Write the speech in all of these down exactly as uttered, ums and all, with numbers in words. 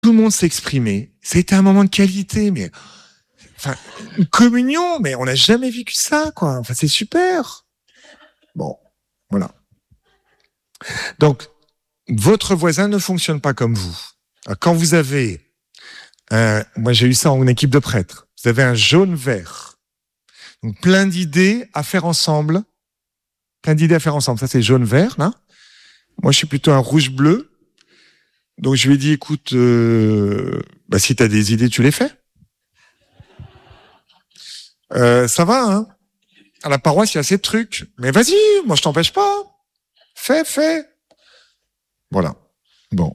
tout le monde s'est exprimé. C'était un moment de qualité, mais enfin une communion, mais on n'a jamais vécu ça, quoi. Enfin, c'est super. Bon, voilà. Donc, votre voisin ne fonctionne pas comme vous. Alors, quand vous avez, un, moi j'ai eu ça en équipe de prêtres. Vous avez un jaune-vert, donc plein d'idées à faire ensemble. Plein d'idées à faire ensemble. Ça, c'est jaune-vert, là. Moi, je suis plutôt un rouge-bleu. Donc, je lui ai dit, écoute, euh, bah, si tu as des idées, tu les fais. Euh, ça va, hein. À la paroisse, il y a assez de trucs. Mais vas-y, moi, je t'empêche pas. Fais, fais. Voilà. Bon.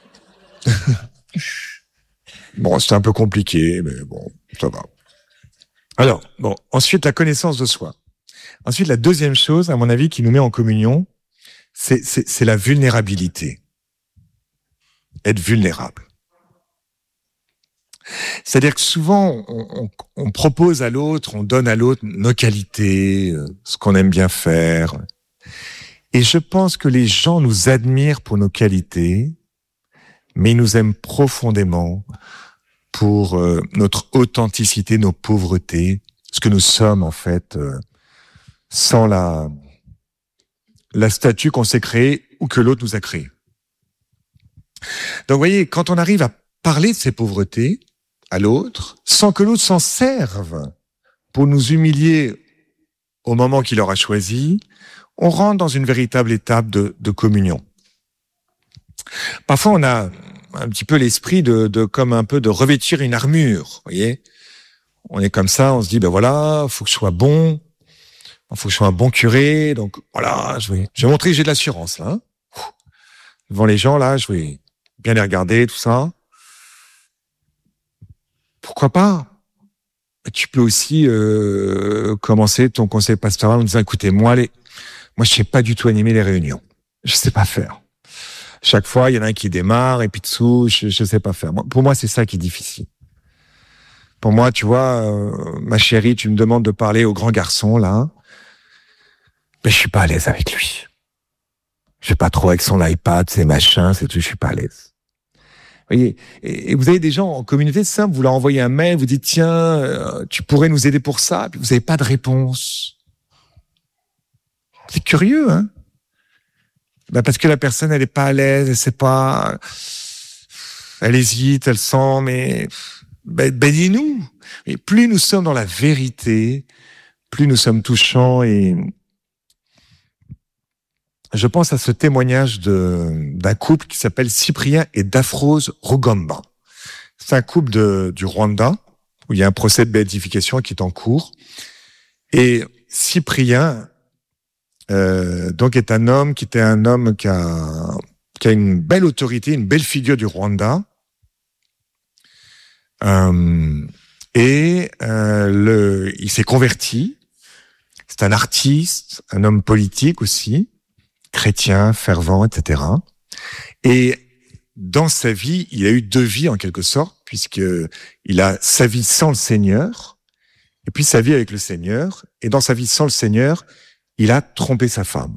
Bon, c'était un peu compliqué, mais bon, ça va. Alors, bon, ensuite, la connaissance de soi. Ensuite, la deuxième chose, à mon avis, qui nous met en communion, c'est, c'est, c'est la vulnérabilité. Être vulnérable. C'est-à-dire que souvent, on, on, on propose à l'autre, on donne à l'autre nos qualités, ce qu'on aime bien faire. Et je pense que les gens nous admirent pour nos qualités, mais ils nous aiment profondément pour euh, notre authenticité, nos pauvretés, ce que nous sommes en fait, euh, sans la, la statue qu'on s'est créée ou que l'autre nous a créée. Donc vous voyez, quand on arrive à parler de ces pauvretés à l'autre, sans que l'autre s'en serve pour nous humilier au moment qu'il aura choisi, on rentre dans une véritable étape de, de communion. Parfois, on a un petit peu l'esprit de, de comme un peu de revêtir une armure, vous voyez. On est comme ça, on se dit, ben voilà, faut que je sois bon, faut que je sois un bon curé, donc voilà, je vais, je vais montrer que j'ai de l'assurance, là. Hein. Devant les gens, là, je vais bien les regarder, tout ça. Pourquoi pas? Tu peux aussi euh, commencer ton conseil pastoral en disant, écoutez, moi, les, moi, je sais pas du tout animer les réunions. Je sais pas faire. Chaque fois, il y en a un qui démarre et puis dessous, je, je sais pas faire. Pour moi, c'est ça qui est difficile. Pour moi, tu vois, euh, ma chérie, tu me demandes de parler au grand garçon, là. Mais je suis pas à l'aise avec lui. Je sais pas trop avec son iPad, ses machins, c'est tout, je suis pas à l'aise. Vous voyez, et, et vous avez des gens en communauté simple, vous leur envoyez un mail, vous dites, tiens, euh, tu pourrais nous aider pour ça, puis vous n'avez pas de réponse. C'est curieux, hein? Ben parce que la personne, elle est pas à l'aise, elle sait pas, elle hésite, elle sent, mais ben, ben dis-nous. Et plus nous sommes dans la vérité, plus nous sommes touchants. Et je pense à ce témoignage de d'un couple qui s'appelle Cyprien et Daphrose Rugamba. C'est un couple de du Rwanda où il y a un procès de béatification qui est en cours. Et Cyprien Euh, donc est un homme qui était un homme qui a, qui a une belle autorité, une belle figure du Rwanda. Euh, et euh, le, il s'est converti. C'est un artiste, un homme politique aussi, chrétien, fervent, et cetera. Et dans sa vie, il a eu deux vies en quelque sorte, puisque il a sa vie sans le Seigneur, et puis sa vie avec le Seigneur. Et dans sa vie sans le Seigneur, il a trompé sa femme.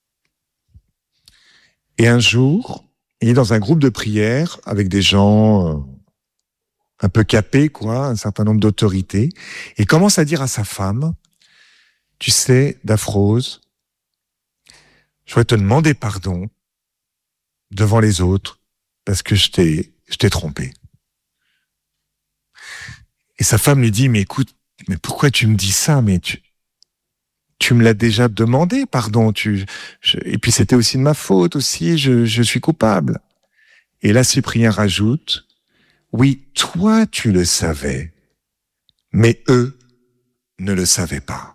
Et un jour, il est dans un groupe de prière avec des gens euh, un peu capés, quoi, un certain nombre d'autorités. Et il commence à dire à sa femme, tu sais, Daphrose, je voudrais te demander pardon devant les autres parce que je t'ai, je t'ai trompé. Et sa femme lui dit, mais écoute, mais pourquoi tu me dis ça? Mais tu... Tu me l'as déjà demandé, pardon. Tu, je, et puis c'était aussi de ma faute aussi. Je, je suis coupable. Et là, Cyprien rajoute, oui, toi tu le savais, mais eux ne le savaient pas.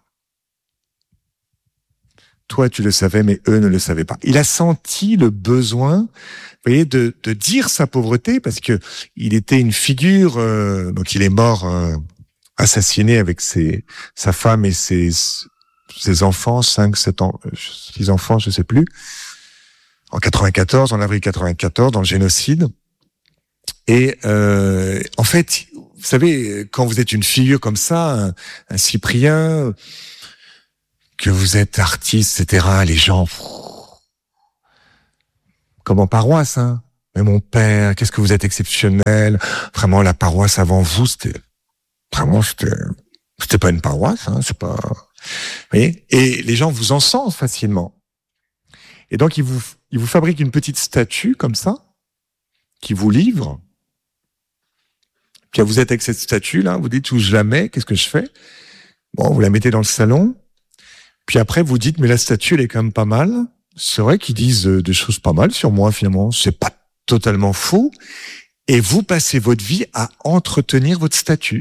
Toi tu le savais, mais eux ne le savaient pas. Il a senti le besoin, vous voyez, de, de dire sa pauvreté parce que il était une figure. Euh, donc il est mort euh, assassiné avec ses, sa femme et ses ses enfants, cinq, sept ans, six enfants, je sais plus, en quatre-vingt-quatorze, en avril quatre-vingt-quatorze, dans le génocide. Et euh, en fait, vous savez, quand vous êtes une figure comme ça, un, un Cyprien, que vous êtes artiste, et cetera, les gens, pff, comme en paroisse, hein. mais mon père, qu'est-ce que vous êtes exceptionnel. Vraiment, la paroisse avant vous, c'était, vraiment, c'était, c'était pas une paroisse, hein, c'est pas, vous voyez. Et les gens vous encensent facilement. Et donc, ils vous, ils vous fabriquent une petite statue comme ça, qui vous livre. Puis vous êtes avec cette statue-là, vous dites, ou jamais, qu'est-ce que je fais? Bon, vous la mettez dans le salon. Puis après, vous dites, mais la statue, elle est quand même pas mal. C'est vrai qu'ils disent des choses pas mal sur moi, finalement. C'est pas totalement faux. Et vous passez votre vie à entretenir votre statut.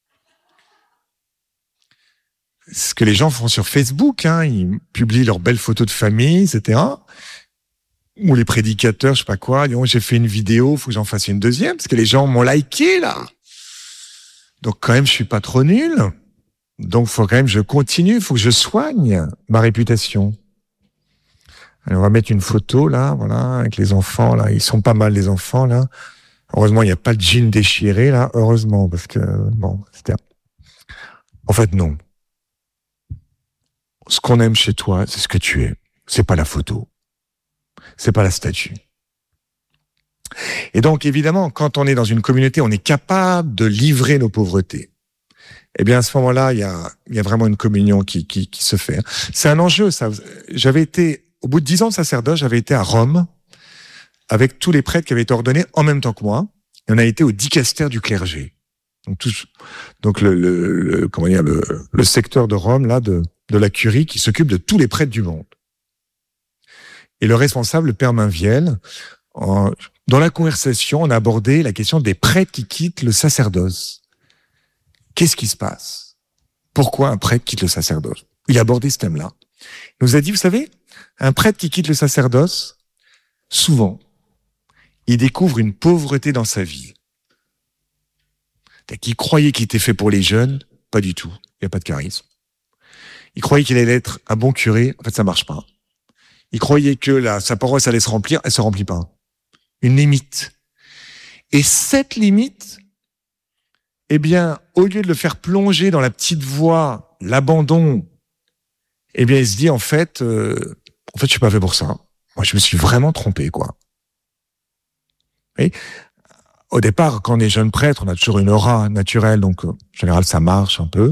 Ce que les gens font sur Facebook, hein, ils publient leurs belles photos de famille, et cetera. Ou les prédicateurs, je sais pas quoi, disent, j'ai fait une vidéo, faut que j'en fasse une deuxième, parce que les gens m'ont liké, là. Donc quand même, je suis pas trop nul. Donc faut quand même que je continue, faut que je soigne ma réputation. Allez, on va mettre une photo, là, voilà, avec les enfants, là. Ils sont pas mal, les enfants, là. Heureusement, il n'y a pas de jean déchiré, là. Heureusement, parce que, bon, c'était... En fait, non. Ce qu'on aime chez toi, c'est ce que tu es. C'est pas la photo. C'est pas la statue. Et donc, évidemment, quand on est dans une communauté, on est capable de livrer nos pauvretés. Eh bien, à ce moment-là, il y a, il y a vraiment une communion qui, qui, qui se fait. C'est un enjeu, ça. J'avais été, au bout de dix ans de sacerdoce, j'avais été à Rome avec tous les prêtres qui avaient été ordonnés en même temps que moi. Et on a été au dicaster du clergé. Donc, tout, donc le, le, le, comment dire, le, le secteur de Rome, là, de, de la curie, qui s'occupe de tous les prêtres du monde. Et le responsable, le père Mainviel, en, dans la conversation, on a abordé la question des prêtres qui quittent le sacerdoce. Qu'est-ce qui se passe? Pourquoi un prêtre quitte le sacerdoce? Il a abordé ce thème-là. Il nous a dit, vous savez, un prêtre qui quitte le sacerdoce, souvent, il découvre une pauvreté dans sa vie. Il croyait qu'il était fait pour les jeunes, pas du tout. Il n'y a pas de charisme. Il croyait qu'il allait être un bon curé, en fait, ça marche pas. Il croyait que la, sa paroisse allait se remplir, elle se remplit pas. Une limite. Et cette limite, eh bien, au lieu de le faire plonger dans la petite voie, l'abandon, eh bien, il se dit, en fait, euh, en fait, je suis pas fait pour ça. Moi, je me suis vraiment trompé, quoi. Et au départ, quand on est jeune prêtre, on a toujours une aura naturelle, donc, en général, ça marche un peu.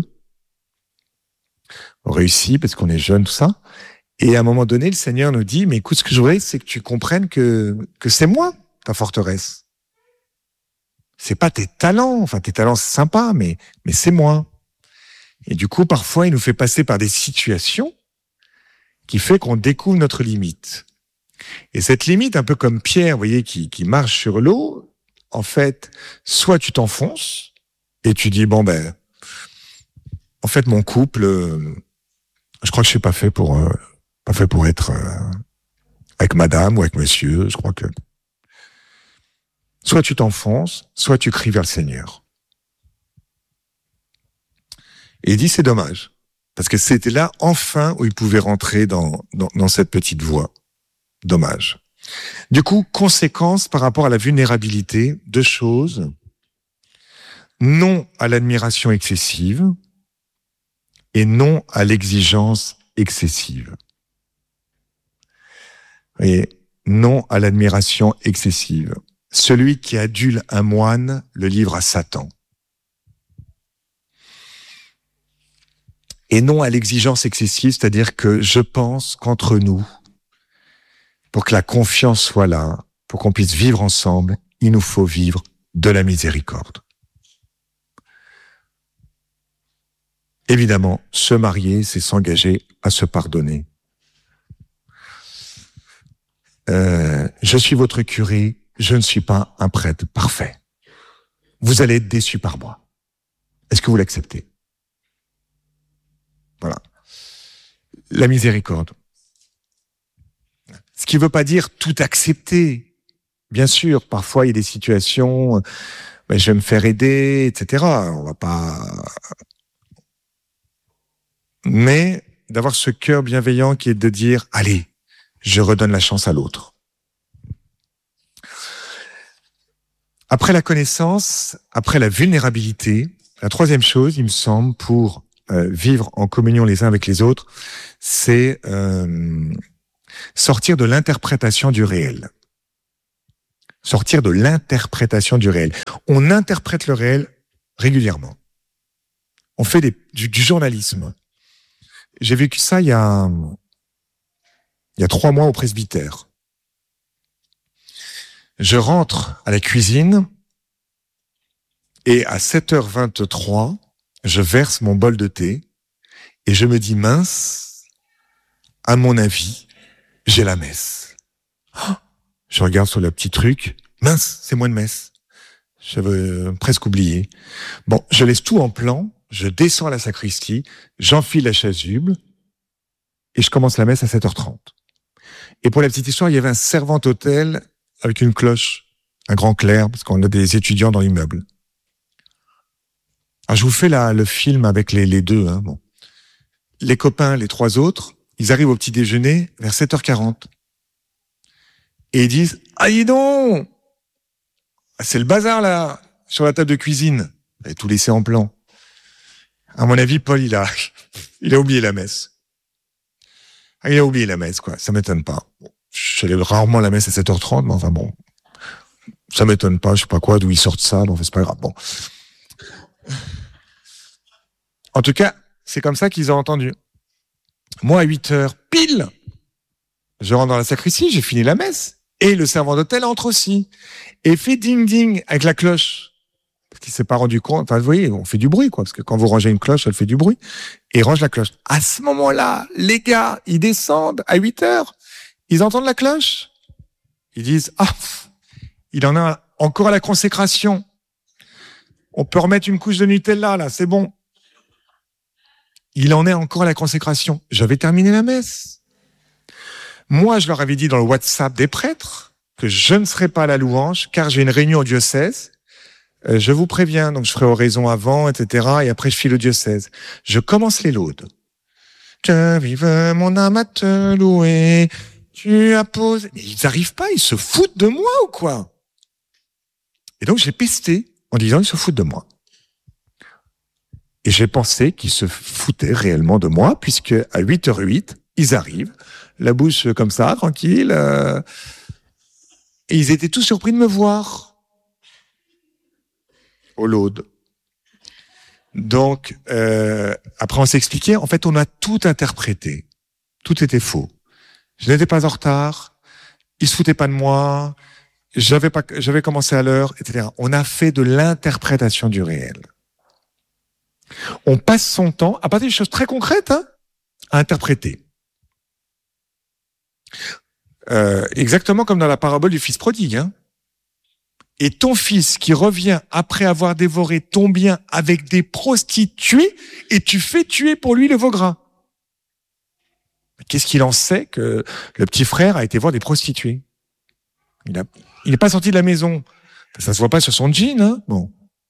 On réussit parce qu'on est jeune, tout ça. Et à un moment donné, le Seigneur nous dit, mais écoute, ce que je voudrais, c'est que tu comprennes que, que c'est moi, ta forteresse. C'est pas tes talents, enfin, tes talents, c'est sympa, mais, mais c'est moi. Et du coup, parfois, il nous fait passer par des situations qui fait qu'on découvre notre limite. Et cette limite, un peu comme Pierre, vous voyez, qui, qui marche sur l'eau, en fait, soit tu t'enfonces et tu dis, bon, ben, en fait, mon couple, euh, je crois que je suis pas fait pour, euh, pas fait pour être euh, avec madame ou avec monsieur, je crois que... Soit tu t'enfonces, soit tu cries vers le Seigneur. Et il dit, c'est dommage. Parce que c'était là, enfin, où il pouvait rentrer dans, dans, dans cette petite voie. Dommage. Du coup, conséquence par rapport à la vulnérabilité, deux choses. Non à l'admiration excessive et non à l'exigence excessive. Vous voyez, non à l'admiration excessive. Celui qui adule un moine le livre à Satan. Et non à l'exigence excessive, c'est-à-dire que je pense qu'entre nous, pour que la confiance soit là, pour qu'on puisse vivre ensemble, il nous faut vivre de la miséricorde. Évidemment, se marier, c'est s'engager à se pardonner. Euh, je suis votre curé, je ne suis pas un prêtre parfait. Vous allez être déçus par moi. Est-ce que vous l'acceptez? Voilà. La miséricorde. Ce qui ne veut pas dire tout accepter. Bien sûr, parfois il y a des situations, ben, je vais me faire aider, et cetera. On va pas. Mais d'avoir ce cœur bienveillant qui est de dire, allez, je redonne la chance à l'autre. Après la connaissance, après la vulnérabilité, la troisième chose, il me semble, pour euh, vivre en communion les uns avec les autres, c'est euh, sortir de l'interprétation du réel. sortir de l'interprétation du réel. On interprète le réel régulièrement. On fait des, du, du journalisme. J'ai vécu ça il y a, il y a trois mois au presbytère. Je rentre à la cuisine et à sept heures vingt-trois, je verse mon bol de thé et je me dis, mince, à mon avis, j'ai la messe. Oh, je regarde sur le petit truc, mince, c'est moi de messe. J'avais presque oublié. Bon, je laisse tout en plan, je descends à la sacristie, j'enfile la chasuble et je commence la messe à sept heures trente. Et pour la petite histoire, il y avait un servant-autel avec une cloche, un grand clair, parce qu'on a des étudiants dans l'immeuble. Alors, je vous fais la, le film avec les, les deux. Hein, bon. Les copains, les trois autres, ils arrivent au petit déjeuner vers sept heures quarante. Et ils disent, ah, dis donc, c'est le bazar, là, sur la table de cuisine. Vous avez tout laissé en plan. À mon avis, Paul, il a, il a oublié la messe. Ah, il a oublié la messe, quoi. Ça m'étonne pas. Bon, je célèbre rarement la messe à sept heures trente, mais enfin bon. Ça m'étonne pas, je sais pas quoi, d'où ils sortent ça, bon, c'est pas grave. Bon. En tout cas, c'est comme ça qu'ils ont entendu. Moi, à huit heures, pile, je rentre dans la sacristie, j'ai fini la messe. Et le servant d'hôtel entre aussi. Et fait ding-ding avec la cloche. Parce qu'il s'est pas rendu compte. Enfin, vous voyez, on fait du bruit, quoi. Parce que quand vous rangez une cloche, elle fait du bruit. Et il range la cloche. À ce moment-là, les gars, ils descendent à huit heures. Ils entendent la cloche. Ils disent, ah, il en a encore à la consécration. On peut remettre une couche de Nutella, là, c'est bon. Il en est encore à la consécration. J'avais terminé la messe. Moi, je leur avais dit dans le WhatsApp des prêtres que je ne serais pas à la louange, car j'ai une réunion au diocèse. Euh, je vous préviens, donc je ferai oraison avant, et cetera. Et après, je file au diocèse. Je commence les laudes. Que vive mon âme à te louer. Tu as posé... Mais ils n'arrivent pas, ils se foutent de moi ou quoi? Et donc, j'ai pesté en disant, ils se foutent de moi. Et j'ai pensé qu'ils se foutaient réellement de moi, puisque à huit heures huit, ils arrivent, la bouche comme ça, tranquille, euh, et ils étaient tous surpris de me voir au laude. Donc, euh, après on s'est expliqué, en fait, on a tout interprété. Tout était faux. Je n'étais pas en retard, ils se foutaient pas de moi, j'avais pas, j'avais commencé à l'heure, et cetera. On a fait de l'interprétation du réel. On passe son temps, à partir de choses très concrètes, hein, à interpréter. Euh, exactement comme dans la parabole du fils prodigue. Hein. Et ton fils qui revient après avoir dévoré ton bien avec des prostituées, et tu fais tuer pour lui le veau gras. Qu'est-ce qu'il en sait que le petit frère a été voir des prostituées? Il a, il n'est pas sorti de la maison. Ça se voit pas sur son jean, hein. Bon.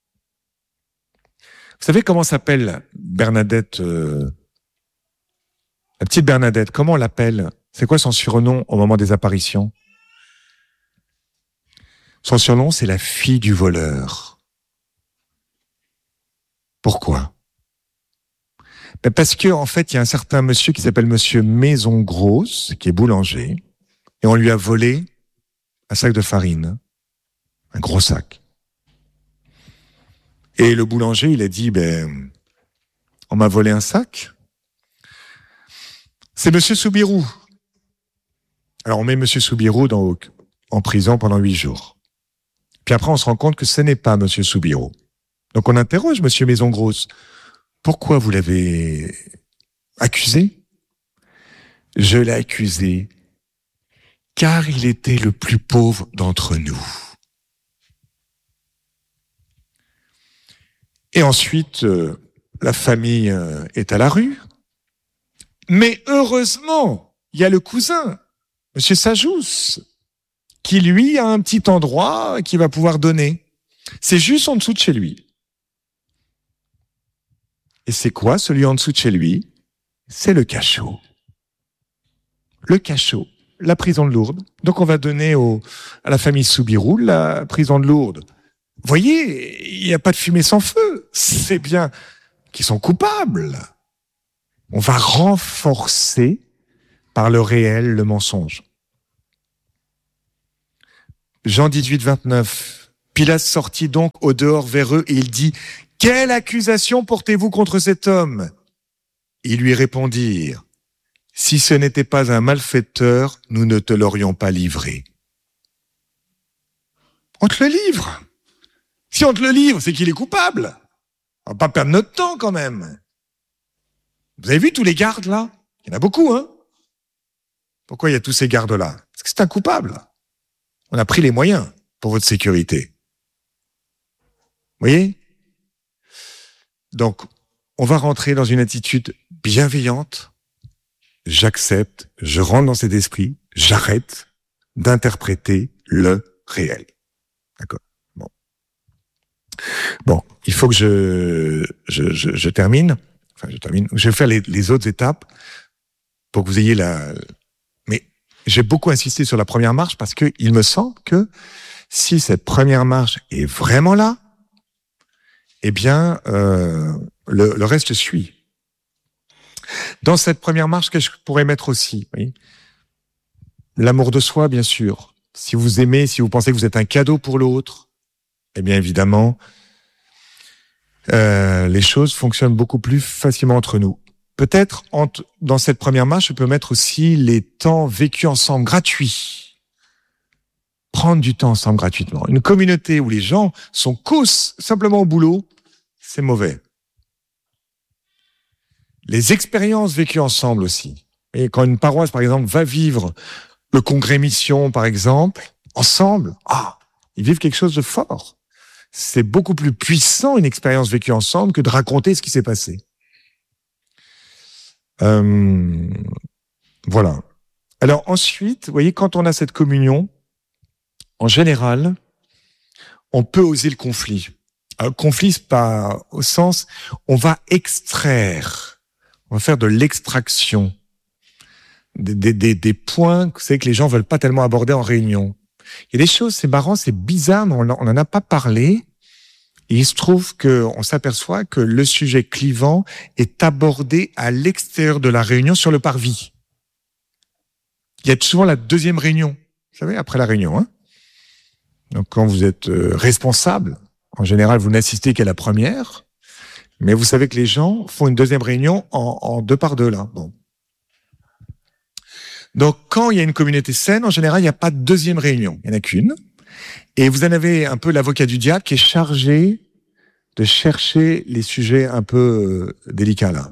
Vous savez comment s'appelle Bernadette, euh, la petite Bernadette, comment on l'appelle? C'est quoi son surnom au moment des apparitions? Son surnom, c'est la fille du voleur. Pourquoi? Ben parce que, en fait, il y a un certain monsieur qui s'appelle monsieur Maison Grosse, qui est boulanger, et on lui a volé un sac de farine. Un gros sac. Et le boulanger, il a dit, ben, on m'a volé un sac. C'est monsieur Soubirou. Alors, on met monsieur Soubirou dans, en prison pendant huit jours. Puis après, on se rend compte que ce n'est pas monsieur Soubirou. Donc, on interroge monsieur Maison Grosse. Pourquoi vous l'avez accusé? Je l'ai accusé car il était le plus pauvre d'entre nous. Et ensuite, euh, la famille euh, est à la rue. Mais heureusement, il y a le cousin, monsieur Sajous, qui lui a un petit endroit qui va pouvoir donner. C'est juste en dessous de chez lui. Et c'est quoi celui en dessous de chez lui? C'est le cachot. Le cachot, la prison de Lourdes. Donc on va donner au, à la famille Soubirou la prison de Lourdes. Vous voyez, il n'y a pas de fumée sans feu. C'est bien qu'ils sont coupables. On va renforcer par le réel le mensonge. Jean dix-huit, vingt-neuf. Pilate sortit donc au dehors vers eux et il dit « Quelle accusation portez-vous contre cet homme ?» Ils lui répondirent « Si ce n'était pas un malfaiteur, nous ne te l'aurions pas livré. » On te le livre. Si on te le livre, c'est qu'il est coupable. On va pas perdre notre temps quand même. Vous avez vu tous les gardes là? Il y en a beaucoup, hein? Pourquoi il y a tous ces gardes-là? Parce que c'est un coupable. On a pris les moyens pour votre sécurité. Vous voyez? Donc, on va rentrer dans une attitude bienveillante. J'accepte, je rentre dans cet esprit, j'arrête d'interpréter le réel. D'accord? Bon. Bon, il faut que je, je, je, je termine. Enfin, je termine. Je vais faire les, les autres étapes pour que vous ayez la... Mais j'ai beaucoup insisté sur la première marche parce que il me semble que si cette première marche est vraiment là, eh bien, euh, le, le reste suit. Dans cette première marche, qu'est-ce que je pourrais mettre aussi? Oui, l'amour de soi, bien sûr. Si vous aimez, si vous pensez que vous êtes un cadeau pour l'autre, eh bien, évidemment, euh, les choses fonctionnent beaucoup plus facilement entre nous. Peut-être, entre, dans cette première marche, je peux mettre aussi les temps vécus ensemble, gratuits. Prendre du temps ensemble gratuitement. Une communauté où les gens sont causes simplement au boulot, c'est mauvais. Les expériences vécues ensemble aussi. Et quand une paroisse, par exemple, va vivre le congrès mission, par exemple, ensemble, ah, ils vivent quelque chose de fort. C'est beaucoup plus puissant, une expérience vécue ensemble, que de raconter ce qui s'est passé. Euh, voilà. Alors ensuite, vous voyez, quand on a cette communion, en général, on peut oser le conflit. Un conflit, c'est pas au sens, on va extraire, on va faire de l'extraction, des, des, des, des points que c'est que les gens veulent pas tellement aborder en réunion. Il y a des choses, c'est marrant, c'est bizarre, mais on n'en a pas parlé. Et il se trouve qu'on s'aperçoit que le sujet clivant est abordé à l'extérieur de la réunion sur le parvis. Il y a souvent la deuxième réunion, vous savez, après la réunion. Hein. Donc quand vous êtes euh, responsable, en général, vous n'assistez qu'à la première, mais vous savez que les gens font une deuxième réunion en, en deux par deux, là. Bon. Donc, quand il y a une communauté saine, en général, il n'y a pas de deuxième réunion. Il n'y en a qu'une. Et vous en avez un peu l'avocat du diable qui est chargé de chercher les sujets un peu euh, délicats, là.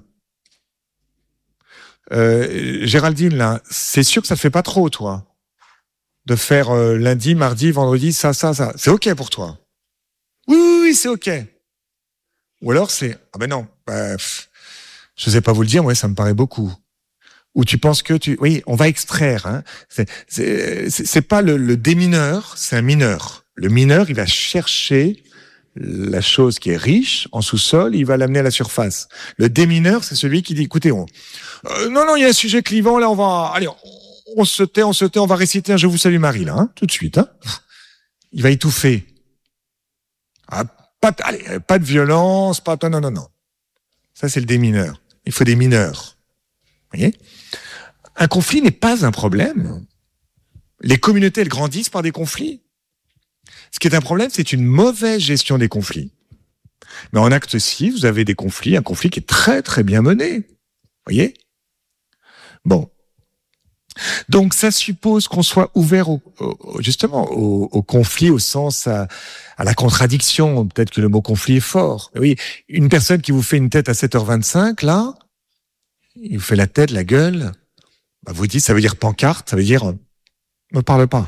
Euh, Géraldine, là, c'est sûr que ça te fait pas trop, toi, de faire euh, lundi, mardi, vendredi, ça, ça, ça. C'est OK pour toi? Oui, oui, oui, c'est OK. Ou alors c'est, ah ben non, bah, pff, je sais pas vous le dire, ouais, ça me paraît beaucoup. Ou tu penses que tu, oui, on va extraire, hein. C'est, c'est, c'est pas le, le démineur, c'est un mineur. Le mineur, il va chercher la chose qui est riche en sous-sol, il va l'amener à la surface. Le démineur, c'est celui qui dit, écoutez, on, euh, non, non, il y a un sujet clivant, là, on va, allez, on, on se tait, on se tait, on va réciter un Je vous salue Marie, là, hein, tout de suite, hein. Il va étouffer. Ah, pas, de, allez, pas de violence, pas de, non, non, non. Ça, c'est le démineur. Il faut des mineurs. Vous voyez? Un conflit n'est pas un problème. Les communautés, elles grandissent par des conflits. Ce qui est un problème, c'est une mauvaise gestion des conflits. Mais en acte six, vous avez des conflits, un conflit qui est très, très bien mené. Vous voyez? Bon. Donc, ça suppose qu'on soit ouvert au, au, justement au, au conflit, au sens à, à la contradiction. Peut-être que le mot conflit est fort. Mais oui, une personne qui vous fait une tête à sept heures vingt-cinq, là, il vous fait la tête, la gueule, bah vous dites, ça veut dire pancarte, ça veut dire, euh, ne parle pas.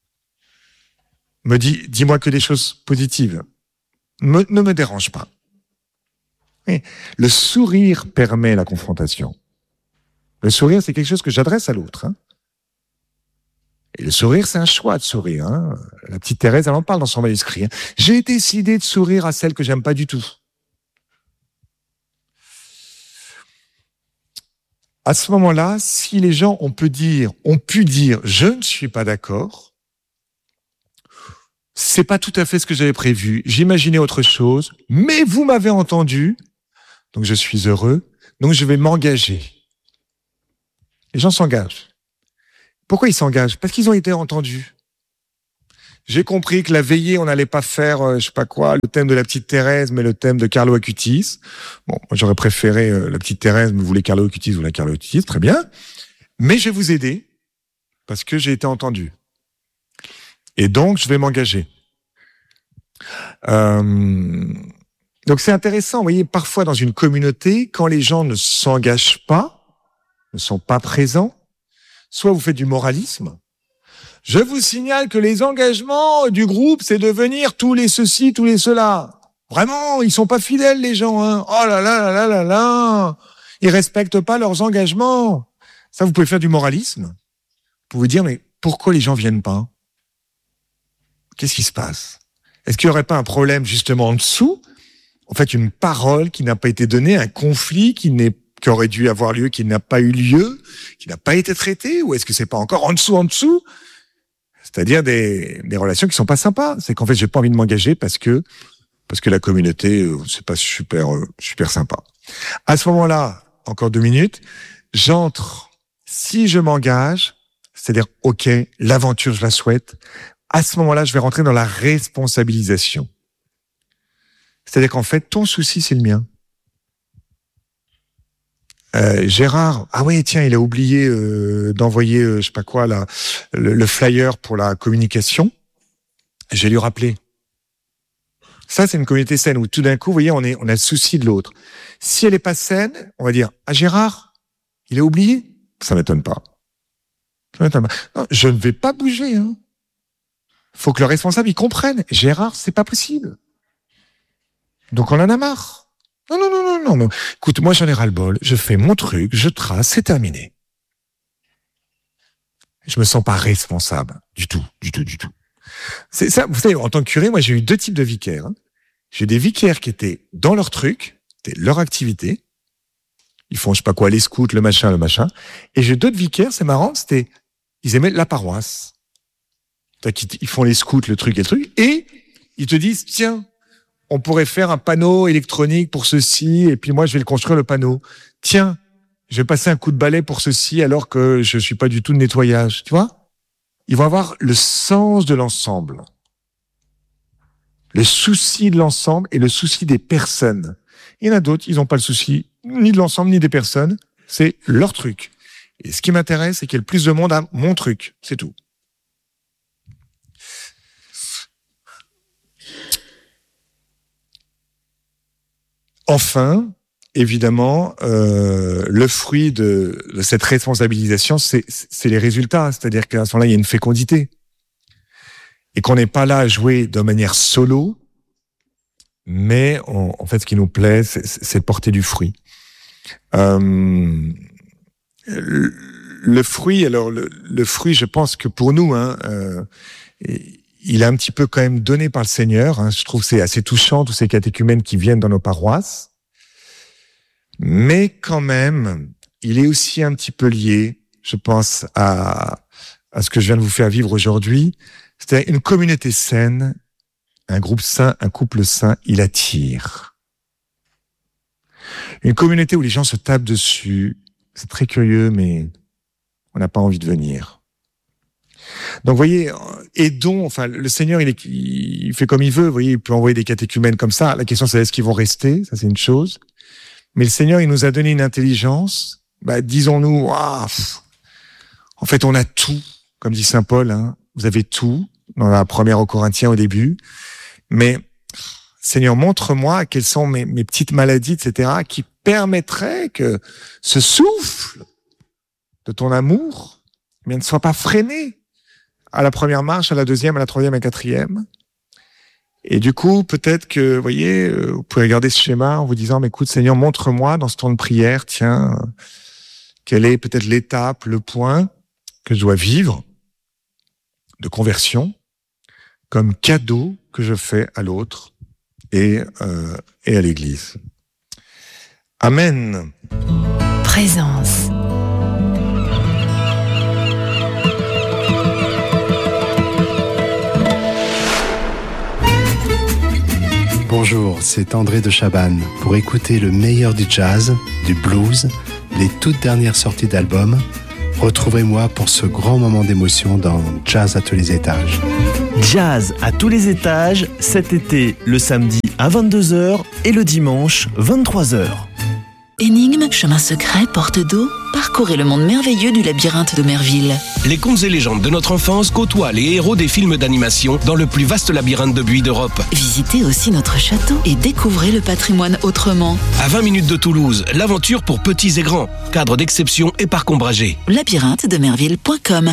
Me dis, dis-moi que des choses positives. Me, ne me dérange pas. Et le sourire permet la confrontation. Le sourire, c'est quelque chose que j'adresse à l'autre. Hein. Et le sourire, c'est un choix de sourire. Hein. La petite Thérèse, elle en parle dans son manuscrit. Hein. J'ai décidé de sourire à celle que j'aime pas du tout. À ce moment-là, si les gens ont pu dire, ont pu dire, je ne suis pas d'accord, c'est pas tout à fait ce que j'avais prévu, j'imaginais autre chose, mais vous m'avez entendu, donc je suis heureux, donc je vais m'engager. Les gens s'engagent. Pourquoi ils s'engagent? Parce qu'ils ont été entendus. J'ai compris que la veillée, on n'allait pas faire, euh, je sais pas quoi, le thème de la petite Thérèse, mais le thème de Carlo Acutis. Bon, moi, j'aurais préféré euh, la petite Thérèse, mais vous voulez Carlo Acutis, vous voulez Carlo Acutis, très bien. Mais je vais vous aider, parce que j'ai été entendu. Et donc, je vais m'engager. Euh, donc, c'est intéressant, vous voyez, parfois dans une communauté, quand les gens ne s'engagent pas, ne sont pas présents, soit vous faites du moralisme. Je vous signale que les engagements du groupe, c'est de venir tous les ceci, tous les cela. Vraiment, ils sont pas fidèles, les gens, hein. Oh là là là là là là. Ils respectent pas leurs engagements. Ça, vous pouvez faire du moralisme. Vous pouvez vous dire, mais pourquoi les gens viennent pas? Qu'est-ce qui se passe? Est-ce qu'il y aurait pas un problème, justement, en dessous? En fait, une parole qui n'a pas été donnée, un conflit qui n'est qui aurait dû avoir lieu, qui n'a pas eu lieu, qui n'a pas été traité, ou est-ce que c'est pas encore en dessous, en dessous? C'est-à-dire des, des relations qui sont pas sympas. C'est qu'en fait, j'ai pas envie de m'engager parce que, parce que la communauté, euh, c'est pas super, euh, super sympa. À ce moment-là, encore deux minutes, j'entre, si je m'engage, c'est-à-dire, ok, l'aventure, je la souhaite. À ce moment-là, je vais rentrer dans la responsabilisation. C'est-à-dire qu'en fait, ton souci, c'est le mien. Euh, Gérard, ah oui, tiens, il a oublié euh, d'envoyer, euh, je sais pas quoi, là, le, le flyer pour la communication. Je vais lui rappeler. Ça, c'est une communauté saine où tout d'un coup, vous voyez, on est, on a le souci de l'autre. Si elle est pas saine, on va dire, ah Gérard, il a oublié. Ça m'étonne pas. Ça m'étonne pas. Non, je ne vais pas bouger. Hein. Faut que le responsable il comprenne. Gérard, c'est pas possible. Donc on en a marre. Non, non, non, non, non. Mais, écoute, moi, j'en ai ras-le-bol. Je fais mon truc, je trace, c'est terminé. Je me sens pas responsable. Du tout, du tout, du tout. C'est ça, vous savez, en tant que curé, moi, j'ai eu deux types de vicaires. Hein. J'ai des vicaires qui étaient dans leur truc, c'était leur activité. Ils font, je sais pas quoi, les scouts, le machin, le machin. Et j'ai d'autres vicaires, c'est marrant, c'était, ils aimaient la paroisse. Ils font les scouts, le truc et le truc. Et ils te disent, tiens, on pourrait faire un panneau électronique pour ceci, et puis moi, je vais le construire, le panneau. Tiens, je vais passer un coup de balai pour ceci, alors que je suis pas du tout de nettoyage. Tu vois? Ils vont avoir le sens de l'ensemble. Le souci de l'ensemble et le souci des personnes. Il y en a d'autres, ils n'ont pas le souci ni de l'ensemble, ni des personnes. C'est leur truc. Et ce qui m'intéresse, c'est qu'il y ait le plus de monde à mon truc. C'est tout. Enfin, évidemment, euh, le fruit de, de cette responsabilisation, c'est, c'est les résultats. C'est-à-dire qu'à ce moment-là, il y a une fécondité. Et qu'on n'est pas là à jouer de manière solo, mais on, en fait, ce qui nous plaît, c'est, c'est de porter du fruit. Euh, le, le fruit, alors le, le fruit, je pense que pour nous, hein, euh, il est un petit peu quand même donné par le Seigneur. Hein. Je trouve que c'est assez touchant, tous ces catéchumènes qui viennent dans nos paroisses. Mais quand même, il est aussi un petit peu lié, je pense, à, à ce que je viens de vous faire vivre aujourd'hui. C'est une communauté saine, un groupe sain, un couple sain, il attire. Une communauté où les gens se tapent dessus, c'est très curieux, mais on n'a pas envie de venir. Donc, vous voyez, aidons, enfin, le Seigneur, il, est, il fait comme il veut, vous voyez, il peut envoyer des catéchumènes comme ça. La question, c'est est-ce qu'ils vont rester? Ça, c'est une chose. Mais le Seigneur, il nous a donné une intelligence. Bah, disons-nous, ah, en fait, on a tout, comme dit Saint Paul, hein. Vous avez tout, dans la première aux Corinthiens au début. Mais, Seigneur, montre-moi quelles sont mes, mes petites maladies, et cetera, qui permettraient que ce souffle de ton amour, eh bien, ne soit pas freiné à la première marche, à la deuxième, à la troisième, à la quatrième. Et du coup, peut-être que, vous voyez, vous pouvez regarder ce schéma en vous disant, mais écoute, Seigneur, montre-moi dans ce temps de prière, tiens, quelle est peut-être l'étape, le point que je dois vivre de conversion comme cadeau que je fais à l'autre et, euh, et à l'Église. Amen. Présence. Bonjour, c'est André de Chabannes. Pour écouter le meilleur du jazz, du blues, les toutes dernières sorties d'albums, retrouvez-moi pour ce grand moment d'émotion dans Jazz à tous les étages. Jazz à tous les étages, cet été, le samedi à vingt-deux heures et le dimanche vingt-trois heures. Énigmes, chemins secrets, portes d'eau, parcourez le monde merveilleux du labyrinthe d'Omerville. Les contes et légendes de notre enfance côtoient les héros des films d'animation dans le plus vaste labyrinthe de buis d'Europe. Visitez aussi notre château et découvrez le patrimoine autrement. À vingt minutes de Toulouse, l'aventure pour petits et grands. Cadre d'exception et parc ombragé. labyrinthe de merville point com.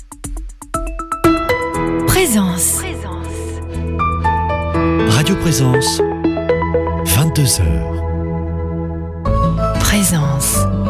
Présence. Radio Présence, vingt-deux heures. Présence.